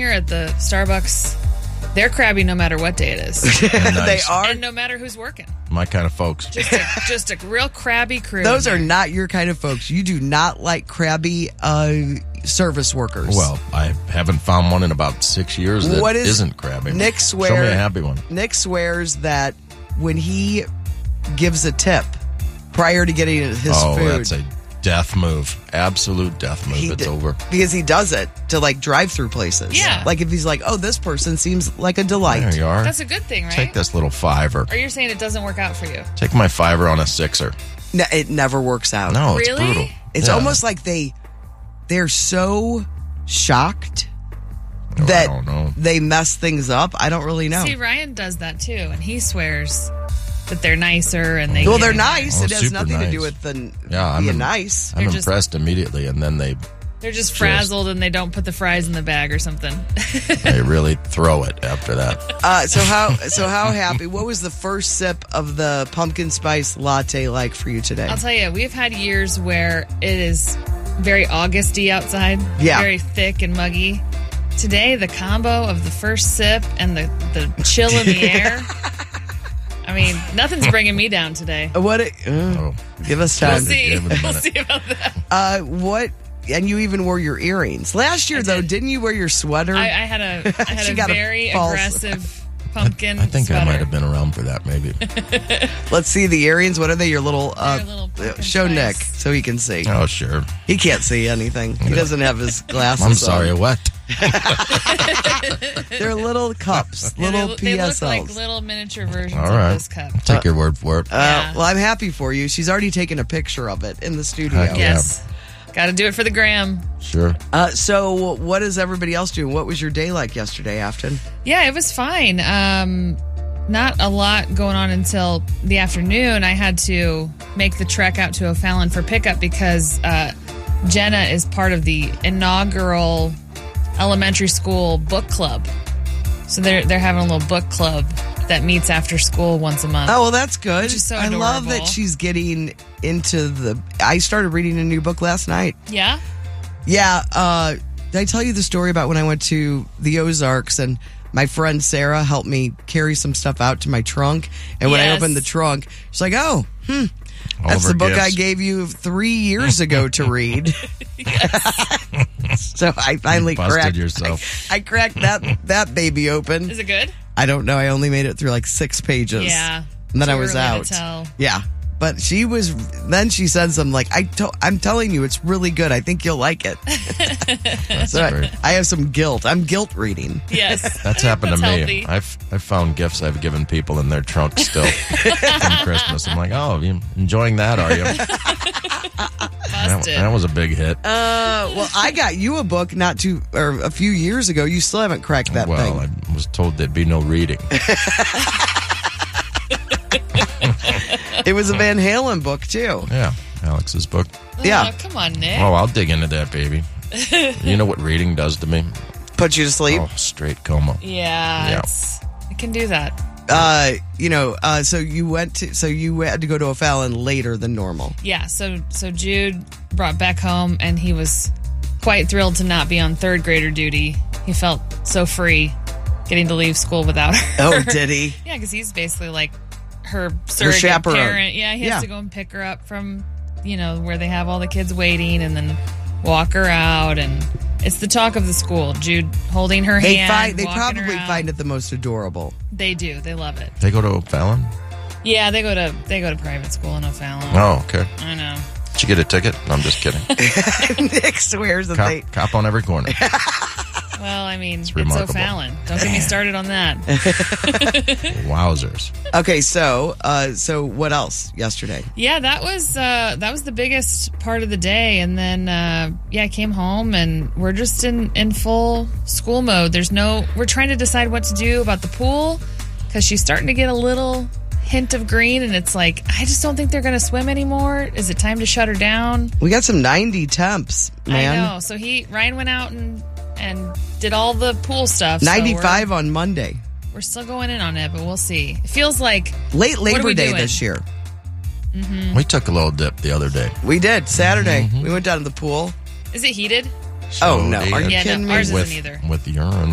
here at the Starbucks, they're crabby no matter what day it is. Nice. They are. And no matter who's working. My kind of folks. Just a real crabby crew. Those are not your kind of folks. You do not like crabby service workers. Well, I haven't found one in about 6 years that isn't crabby. Nick Show me a happy one. Nick swears that when he gives a tip prior to getting his food. That's a death move. Absolute death move. It's over. Because he does it to like drive through places. Yeah. Like if he's like, oh, this person seems like a delight. There you are. That's a good thing, right? Take this little $5. Or you're saying it doesn't work out for you? Take my $5 on a $6. No, it never works out. No, it's Really? brutal. It's Yeah. almost like they're so shocked I that don't know. they mess things up. I don't really know. See, Ryan does that too, and he swears that they're nicer and they. Well, they're nice. Oh, it has super nothing to do nice. with the I'm being nice. I'm They're just- impressed immediately, and then they They're just frazzled and they don't put the fries in the bag or something. really throw it after that. So how happy? What was the first sip of the pumpkin spice latte like for you today? I'll tell you, we've had years where it is very Augusty outside. Yeah. Very thick and muggy. Today, the combo of the first sip and the chill in the air. I mean, nothing's bringing me down today. Give us We'll time. see. Give it a We'll minute. see about that. What? And you even wore your earrings last year, though. Didn't you wear your sweater? I had She a got a very false- aggressive pumpkin I think sweater. I might have been around for that, maybe. Let's see the earrings. What are they? Your little. They're little pumpkin show spice. Nick so he can see. Oh, sure. He can't see anything. He doesn't have his glasses. I'm sorry, on. what? They're little cups, Yeah, little they look PSLs. like little miniature versions All of right. this cup. Take your word for it. Yeah. Well, I'm happy for you. She's already taken a picture of it in the studio. Heck yeah. Yes. Got to do it for the gram. Sure. So, what is everybody else doing? What was your day like yesterday, Afton? Yeah, it was fine. Not a lot going on until the afternoon. I had to make the trek out to O'Fallon for pickup because Jenna is part of the inaugural elementary school book club. So they're having a little book club that meets after school once a month. Oh, well, that's good. Which is so I love that adorable. she's getting into I started reading a new book last night. Yeah? Yeah. Did I tell you the story about when I went to the Ozarks and my friend Sarah helped me carry some stuff out to my trunk? And when I Yes. opened the trunk, she's like, oh, that's All the of her book I gifts. gave you 3 years ago to read. So I finally Busted cracked yourself. I cracked that baby open. Is it good? I don't know. I only made it through like 6 pages. Yeah. And then Too I was early to out. tell. Yeah. But then she said something like, I'm telling you, it's really good. I think you'll like it. So great. I have some guilt. I'm guilt reading. Yes. That's happened to That's me. healthy. I've found gifts I've given people in their trunk still from Christmas. I'm like, oh, you enjoying that, are you? Busted. That was a big hit. Well, I got you a book a few years ago. You still haven't cracked that well, thing. I was told there'd be no reading. It was a Van Halen book, too. Yeah, Alex's book. Yeah. Oh, come on, Nick. Oh, I'll dig into that, baby. You know what reading does to me? Put you to sleep. Oh, straight coma. Yeah, Yeah. it can do that. So you had to go to O'Fallon later than normal. Yeah, so Jude brought Beck home, and he was quite thrilled to not be on third grader duty. He felt so free getting to leave school without her. Oh, did he? Yeah, because he's basically like her surrogate chaperone. parent. Yeah, he has Yeah. to go and pick her up from, where they have all the kids waiting and then walk her out. And it's the talk of the school. Jude holding her hand. They walking probably her out. find it the most adorable. They do. They love it. They go to O'Fallon? Yeah, they go to private school in O'Fallon. Oh, okay. I know. Did you get a ticket? No, I'm just kidding. Nick swears that Cop on every corner. Well, I mean, it's remarkable. O'Fallon. Don't get me started on that. Wowzers. Okay, so what else yesterday? Yeah, that was the biggest part of the day, and then I came home and we're just in full school mode. We're trying to decide what to do about the pool because she's starting to get a little hint of green, and it's like I just don't think they're going to swim anymore. Is it time to shut her down? We got some 90 temps, man. I know. So Ryan went out and did all the pool stuff. So 95 on Monday. we're still going in on it, but we'll see. It feels like Late what are Labor we Day doing? this year. We took a little dip the other day. We did. Saturday. We went down to the pool. Is it heated? Oh, no. Are you Yeah, kidding no, me? ours with, isn't either. with urine.